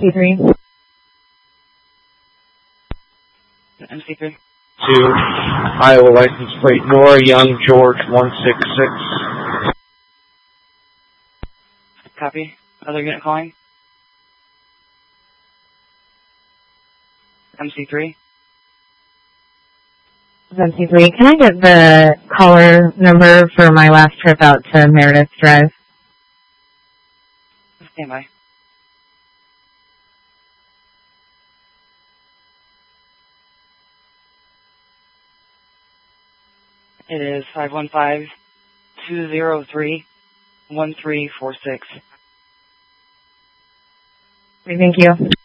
MC3. MC3. To Iowa license plate Nora Young George 166. Copy. Other unit calling. MC3. MC3. Can I get the caller number for my last trip out to Meredith Drive? Stand by. It is 515-203-1346. Thank you.